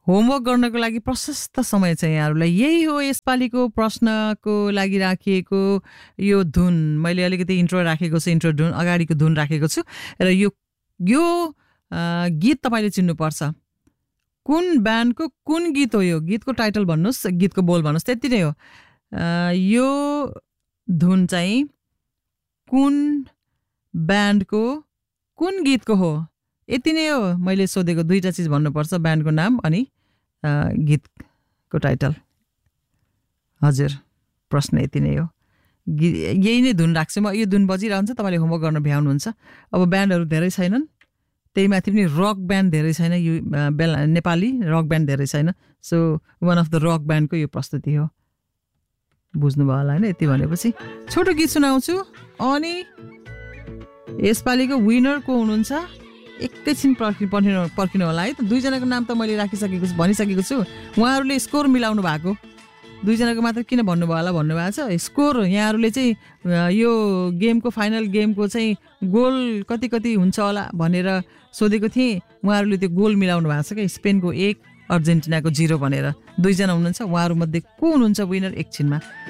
Homework गर्नको लागि प्रशस्त समय छ यहाँहरूलाई। यही हो यसपालिको प्रश्नको लागि राखिएको यो धुन। मैले अलिकति इन्ट्रो राखेको छु, इन्ट्रो धुन अगाडिको धुन राखेको छु र यो गीत तपाईँले चिन्नुपर्छ। कुन ब्यान्डको कुन गीत हो यो? गीतको टाइटल भन्नुहोस्, गीतको बोल भन्नुहोस्, त्यति नै हो। यो धुन चाहिँ कुन ब्यान्डको कुन गीतको हो, यति नै हो। मैले सोधेको दुईटा चिज भन्नुपर्छ, ब्यान्डको नाम अनि गीतको टाइटल। हजुर, प्रश्न यति नै हो। यही नै धुन राख्छु म। यो धुन बजिरहन्छ, तपाईँले होमवर्क गर्न भ्याउनुहुन्छ। अब ब्यान्डहरू धेरै छैनन्, त्यही माथि पनि रक ब्यान्ड धेरै छैन, यो नेपाली रक ब्यान्ड धेरै छैन। So one of the rock ब्यान्डको यो प्रस्तुति हो। बुझ्नुभयो होला होइन? यति भनेपछि छोटो गीत सुनाउँछु अनि यसपालिको विनर को हुनुहुन्छ एकैछिन पर्खिनु होला है त। दुईजनाको नाम त मैले भनिसकेको छु। उहाँहरूले स्कोर मिलाउनु भएको, दुईजनाको मात्र किन भन्नुभयो होला भन्नुभएको छ। स्कोर यहाँहरूले चाहिँ यो गेमको फाइनल गेमको चाहिँ गोल कति कति हुन्छ होला भनेर सोधेको थिएँ। उहाँहरूले त्यो गोल मिलाउनु भएको छ क्या। स्पेनको 1 अर्जेन्टिनाको 0 भनेर। दुईजना हुनुहुन्छ, उहाँहरूमध्ये को हुनुहुन्छ विनर एकछिनमा